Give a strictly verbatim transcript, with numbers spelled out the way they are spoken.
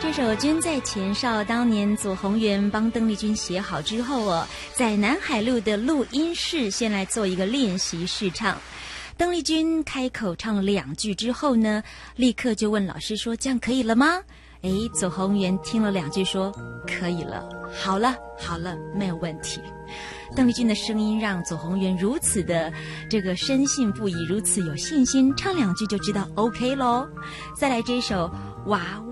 这首《君在前哨》当年左宏元帮邓丽君写好之后哦，在南海路的录音室先来做一个练习试唱。邓丽君开口唱了两句之后呢，立刻就问老师说：“这样可以了吗？”哎，左宏元听了两句说：“可以了，好了，好了，没有问题。”邓丽君的声音让左宏元如此的这个深信不疑，如此有信心，唱两句就知道 OK 咯。再来这首《娃娃》。